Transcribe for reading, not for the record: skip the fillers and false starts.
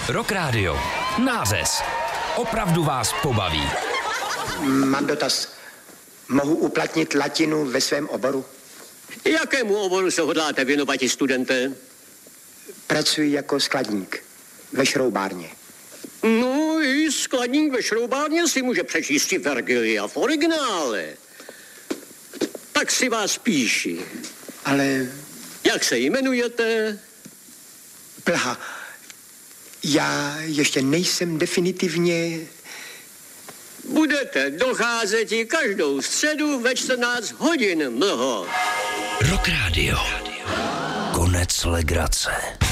Rock Radio. Nářez. Opravdu vás pobaví. Mám dotaz. Mohu uplatnit latinu ve svém oboru? Jakému oboru se hodláte věnovat, studenté? Pracuji jako skladník ve šroubárně. No, i skladník ve šroubárně si může přečíst i Vergilia v originále. Tak si vás píši. Ale... Jak se jmenujete? Plha. Já ještě nejsem definitivně... Budete docházet i každou středu ve 14 hodin, mlho. Rock Radio. Konec legrace.